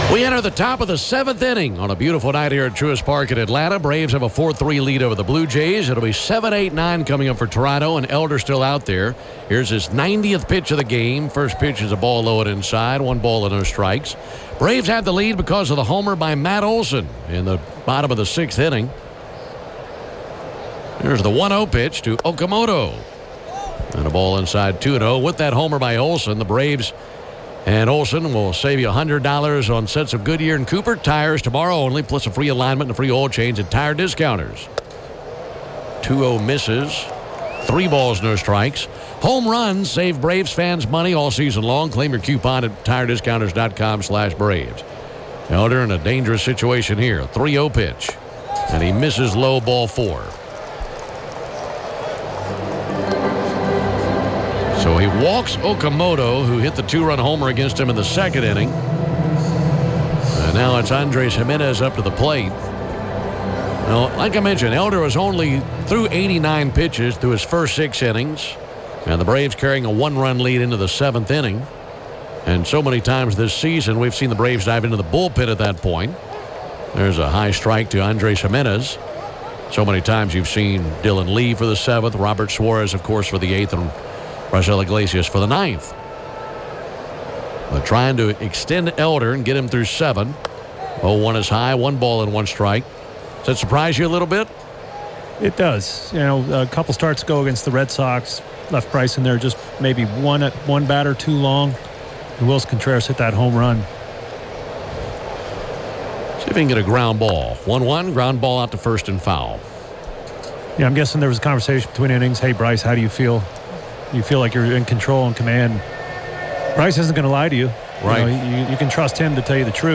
We enter the top of the 7th inning on a beautiful night here at Truist Park in Atlanta. Braves have a 4-3 lead over the Blue Jays. It'll be 7-8-9 coming up for Toronto, and Elder still out there. Here's his 90th pitch of the game. First pitch is a ball low and inside. 1 ball and no strikes. Braves have the lead because of the homer by Matt Olson in the bottom of the 6th inning. Here's the 1-0 pitch to Okamoto. And a ball inside 2-0. With that homer by Olson, the Braves and Olson will save you $100 on sets of Goodyear and Cooper tires tomorrow only, plus a free alignment and a free oil change at Tire Discounters. 2-0 misses. 3 balls, no strikes. Home runs save Braves fans money all season long. Claim your coupon at tirediscounters.com/Braves. Elder in a dangerous situation here. 3-0 pitch. And he misses low, ball 4. So he walks Okamoto, who hit the 2-run homer against him in the 2nd inning. And now it's Andres Gimenez up to the plate. Now, like I mentioned, Elder was only through 89 pitches through his first 6 innings. And the Braves carrying a 1-run lead into the 7th inning. And so many times this season, we've seen the Braves dive into the bullpen at that point. There's a high strike to Andres Gimenez. So many times you've seen Dylan Lee for the 7th, Robert Suarez, of course, for the 8th, and Raisel Iglesias for the 9th. But trying to extend Elder and get him through 7. 0-1 is high, 1 ball and 1 strike. Does that surprise you a little bit? It does. You know, a couple starts ago against the Red Sox, left Bryce in there just maybe one batter too long. And Wilson Contreras hit that home run. See if he can get a ground ball. 1-1, ground ball out to first and foul. Yeah, I'm guessing there was a conversation between innings. Hey, Bryce, how do you feel? You feel like you're in control and command. Bryce isn't going to lie to you. Right. You know, you can trust him to tell you the truth.